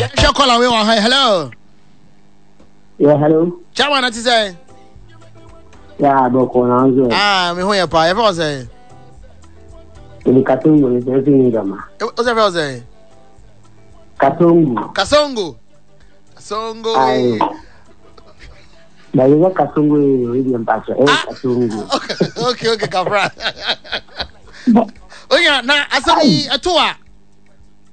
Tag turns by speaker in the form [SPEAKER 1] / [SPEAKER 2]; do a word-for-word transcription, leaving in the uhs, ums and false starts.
[SPEAKER 1] Chocolate, we want. Hello.
[SPEAKER 2] Yeah, hello.
[SPEAKER 1] Chairman, what you say?
[SPEAKER 2] Yeah, boko na nzo.
[SPEAKER 1] Ah, me who you pa? Ever say?
[SPEAKER 2] Ni katungu ni sefi ni dama.
[SPEAKER 1] What's ever say?
[SPEAKER 2] Katungu.
[SPEAKER 1] Kasongo. Kasongo.
[SPEAKER 2] Ay. Bayiga katungu ni mpacho. Eh, katungu.
[SPEAKER 1] Okay, okay, Kabra. Oya, na asami atua.